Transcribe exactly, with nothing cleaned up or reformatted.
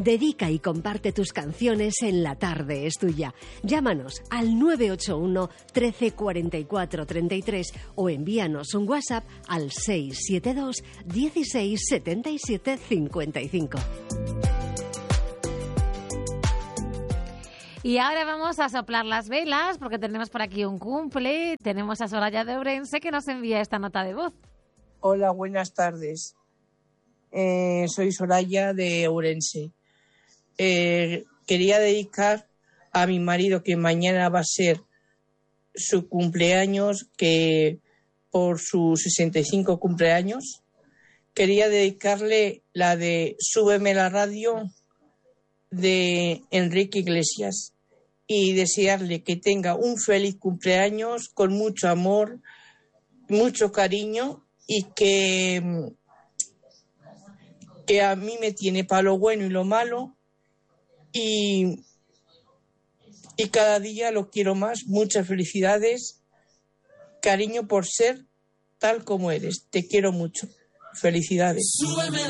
Dedica y comparte tus canciones en La Tarde es Tuya. Llámanos al nueve ocho uno, trece, cuarenta y cuatro, treinta y tres o envíanos un WhatsApp al seis siete dos, dieciséis, setenta y siete, cincuenta y cinco. Y ahora vamos a soplar las velas porque tenemos por aquí un cumple. Tenemos a Soraya de Ourense que nos envía esta nota de voz. Hola, buenas tardes. Eh, soy Soraya de Ourense. Eh, quería dedicar a mi marido, que mañana va a ser su cumpleaños, que por sus sesenta y cinco cumpleaños, quería dedicarle la de Súbeme la radio de Enrique Iglesias y desearle que tenga un feliz cumpleaños con mucho amor, mucho cariño y que, que a mí me tiene para lo bueno y lo malo y, y cada día lo quiero más. Muchas felicidades, cariño por ser tal como eres. Te quiero mucho. Felicidades. Súbeme